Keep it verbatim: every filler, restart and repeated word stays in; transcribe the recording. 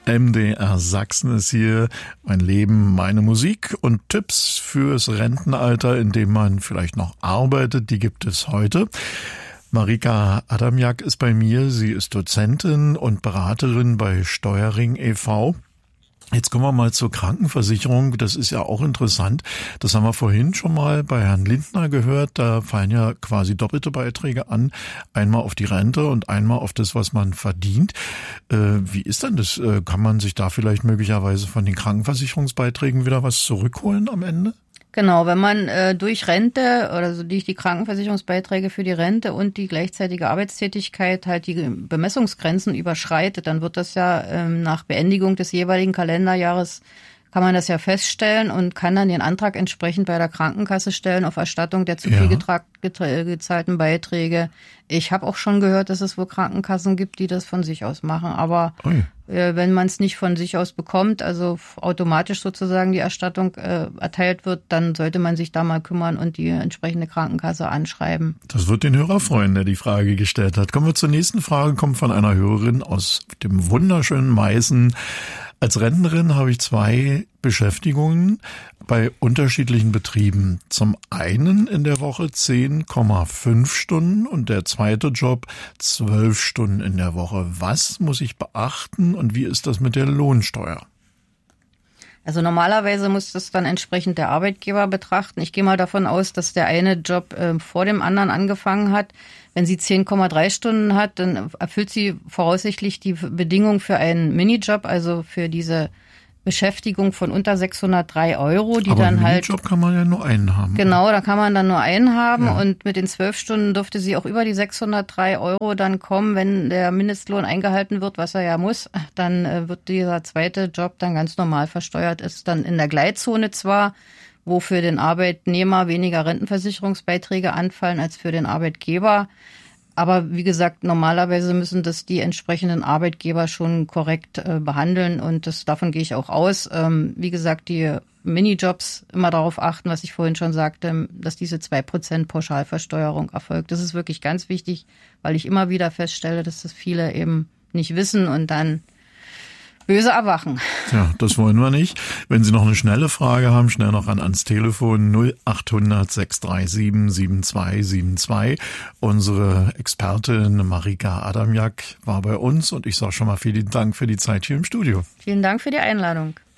M D R Sachsen ist hier. Mein Leben, meine Musik und Tipps fürs Rentenalter, in dem man vielleicht noch arbeitet, die gibt es heute. Marika Adamjak ist bei mir. Sie ist Dozentin und Beraterin bei Steuerring e V Jetzt kommen wir mal zur Krankenversicherung. Das ist ja auch interessant. Das haben wir vorhin schon mal bei Herrn Lindner gehört. Da fallen ja quasi doppelte Beiträge an. Einmal auf die Rente und einmal auf das, was man verdient. Äh, wie ist denn das? Äh, kann man sich da vielleicht möglicherweise von den Krankenversicherungsbeiträgen wieder was zurückholen am Ende? Genau, wenn man äh, durch Rente oder so durch die Krankenversicherungsbeiträge für die Rente und die gleichzeitige Arbeitstätigkeit halt die Bemessungsgrenzen überschreitet, dann wird das ja ähm, nach Beendigung des jeweiligen Kalenderjahres, kann man das ja feststellen und kann dann den Antrag entsprechend bei der Krankenkasse stellen auf Erstattung der zu viel ja. getra- gezahlten Beiträge. Ich habe auch schon gehört, dass es wohl Krankenkassen gibt, die das von sich aus machen, aber Ui. wenn man es nicht von sich aus bekommt, also automatisch sozusagen die Erstattung äh, erteilt wird, dann sollte man sich da mal kümmern und die entsprechende Krankenkasse anschreiben. Das wird den Hörer freuen, der die Frage gestellt hat. Kommen wir zur nächsten Frage, kommt von einer Hörerin aus dem wunderschönen Meißen. Als Rentnerin habe ich zwei Beschäftigungen bei unterschiedlichen Betrieben. Zum einen in der Woche zehn Komma fünf Stunden und der zweite Job zwölf Stunden in der Woche. Was muss ich beachten und wie ist das mit der Lohnsteuer? Also normalerweise muss das dann entsprechend der Arbeitgeber betrachten. Ich gehe mal davon aus, dass der eine Job äh, vor dem anderen angefangen hat. Wenn sie zehn Komma drei Stunden hat, dann erfüllt sie voraussichtlich die Bedingung für einen Minijob, also für diese Beschäftigung von unter sechshundertdrei Euro, die Aber dann einen halt... Minijob kann man ja nur einen haben. Genau, da kann man dann nur einen haben ja. und mit den zwölf Stunden dürfte sie auch über die sechshundertdrei Euro dann kommen, wenn der Mindestlohn eingehalten wird, was er ja muss. Dann äh, wird dieser zweite Job dann ganz normal versteuert, ist dann in der Gleitzone zwar, wo für den Arbeitnehmer weniger Rentenversicherungsbeiträge anfallen als für den Arbeitgeber. Aber wie gesagt, normalerweise müssen das die entsprechenden Arbeitgeber schon korrekt äh, behandeln und das, davon gehe ich auch aus. Ähm, wie gesagt, die Minijobs immer darauf achten, was ich vorhin schon sagte, dass diese zwei Prozent Pauschalversteuerung erfolgt. Das ist wirklich ganz wichtig, weil ich immer wieder feststelle, dass das viele eben nicht wissen und dann böse erwachen. Ja, das wollen wir nicht. Wenn Sie noch eine schnelle Frage haben, schnell noch an ans Telefon null acht hundert sechs drei sieben sieben zwei sieben zwei. Unsere Expertin Marika Adamjak war bei uns und ich sage schon mal vielen Dank für die Zeit hier im Studio. Vielen Dank für die Einladung.